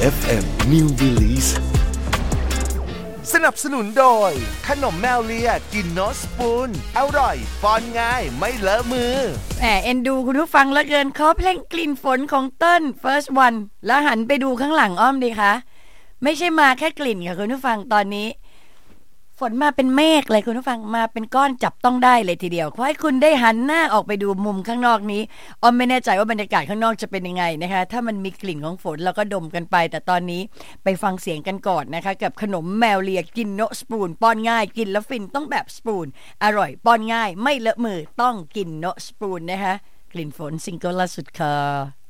FM New Release สนับสนุนโดยขนมแมวเลียกินโนสปูนอร่อยป้อนง่ายไม่เลอะมือเอ็นดูคุณผู้ฟังเหลือเกินขอเพลงกลิ่นฝนของเติ้ล First One แล้วหันไปดูข้างหลังอ้อมดีคะไม่ใช่มาแค่กลิ่นค่ะคุณผู้ฟังตอนนี้ฝนมาเป็นเมฆเลยคุณผู้ฟังมาเป็นก้อนจับต้องได้เลยทีเดียวขอให้คุณได้หันหน้าออกไปดูมุมข้างนอกนี้อ้อมไม่แน่ใจว่าบรรยากาศข้างนอกจะเป็นยังไงนะคะถ้ามันมีกลิ่นของฝนเราก็ดมกันไปแต่ตอนนี้ไปฟังเสียงกันก่อนนะคะกับขนมแมวเลียกินโนสปูนป้อนง่ายกินแล้วฟินต้องแบบสปูนอร่อยป้อนง่ายไม่เลอะมือต้องกินโนสปูนนะคะกลิ่นฝนซิงเกิลล่าสุดค่ะ